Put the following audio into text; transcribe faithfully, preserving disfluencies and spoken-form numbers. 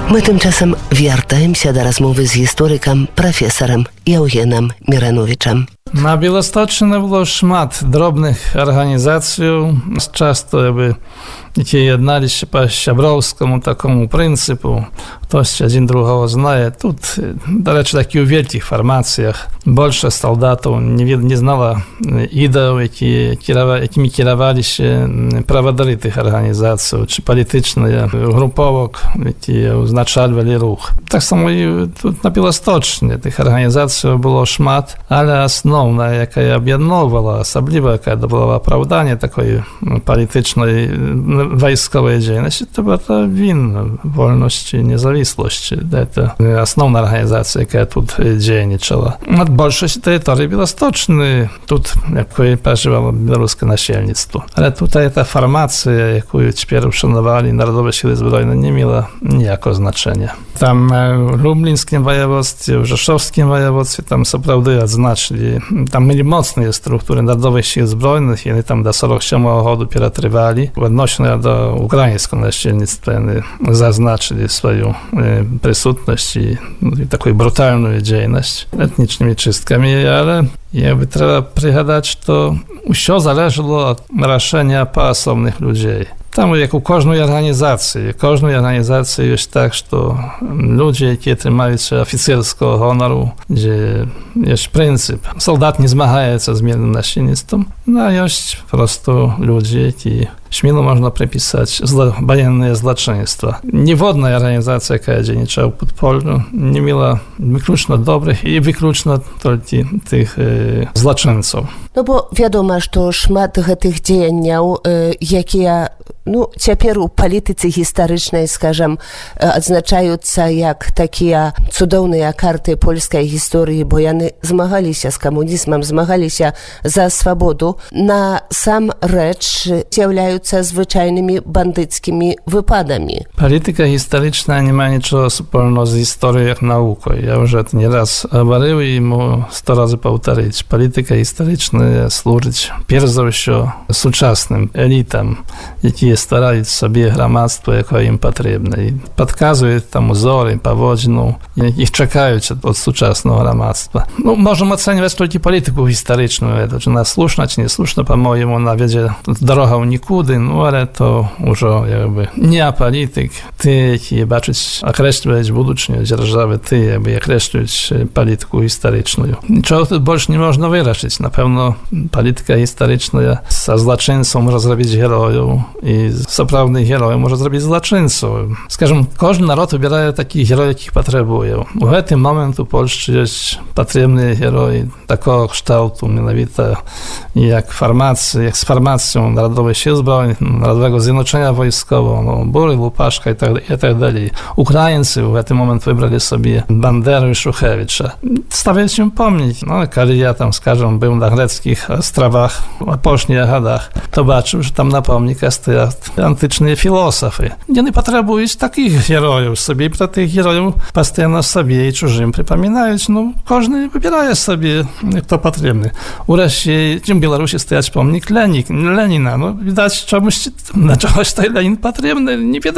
Мы тymczasem вяртаемся да размовы з гісторыкам прафесарам Яўгенам Мірановічам. На Білосточчині було шмат дробних організацій, часто якби, які єдналися по щабровському такому принципу. Хтось один другого знає. Тут, до речі, такі у великих формаціях більше солдатів не, не знало ідеїв, які, якими керувалися проводори тих організацій, чи політичних груповок, які означали рух. Так само і тут на Білосточчині тих організацій було шмат, але основна, яка об'єднувала, особливо, яка давала оправдання такої політичної військової діяльності, це була він вольності і незалежності. Це основна організація, яка тут діяльничала. Над більшості території Білосточної тут, якою проживало білоруське насельництво. Але тут ця формація, яку тепер вшанували Народові Сили Збройні, не мала ніякого значення. Там в Люблінському воєводстві, в Rzeszowskim воєводстві, там, справді, відзначили, там мали мощні структури Народових Сил Збройних, і вони там до сорок сьомого року перетривали. Відносно до українського насельництва вони зазначили свою присутність і, і таку брутальну діяльність етнічними чистками, але якби треба пригадати, що все залежало від рішення поособних людей. Там, як у кожної організації, кожної організації є так, що люди, які тримаються офіцерського гонору, де є принцип, солдат не змагається з мирним насильництвом, а є просто люди, які śmielo można przypisać zlo, wojenne zloczyństwa. Niewodna organizacja, jaka dzienniczała w Podpolu, nie miała wyklucznie dobrych i wyklucznie tylko tych e, zloczyńców. No bo wiadomo, że szmat tych działań, jakie no, teraz u polityce historycznej, скажем, odznaczające jak takie cudowne karty polskiej historii, bo one zmagali się z komunizmem, zmagali się za swobodę, na sam rzecz zjawiają zwyczajnymi bandyckimi wypadami. Polityka historyczna nie ma niczego wspólnego z historią jak nauką. Ja już to nieraz говорил i mu sto razy powtórzyć. Polityka historyczna służyć pierwszo współczesnym elitom, jakie starają sobie громадство, jakie im potrzebne. I podkazuje tam wzory, powodźną, jakich czekają od współczesnego громадства. No, możemy oceniać tylko politykę historyczną, to czy ona słuszna, czy niesłuszna, po-mojemu, ona wiedzie droga nikudy, no ale to już jakby nie polityk, ty, jaki baczyć, określić budżet dzierżawy, ty, jakby określić politykę historyczną. Niczego tu больше nie można wyraszyć. Na pewno polityka historyczna z zloczyńcą może zrobić herojów i z poprawnych herojów może zrobić zloczyńców. Скажем, każdy naród wybiera takich herojów, jakich potrzebuje. W tym momencie w Polsce jest potrzebny heroj takiego kształtu, mianowicie jak formacja, jak z formacją Narodowej Sił Zbrojnych, Narodowego Zjednoczenia Wojskowego, no, Bury, Łupaszka i tak, i tak dalej. Ukraińcy w tym momencie wybrali sobie Banderę i Szuchewicza. Stawiać się pomnieć. No, kiedy ja tam, скажем, był na greckich ostrawach, a później Hadach, to zobaczył, że tam na pomnikach stoją antyczne filozofy. Oni potrzebują takich herojów sobie i pro tych herojów postojanno sobie i czужим przypominać. No, każdy wybiera sobie, kto potrzebny. U Rosji, w Białorusi stoять pomnik Lenik, Lenina. No, widać, czemuś, na czegoś to Lenin potrzebny. Nie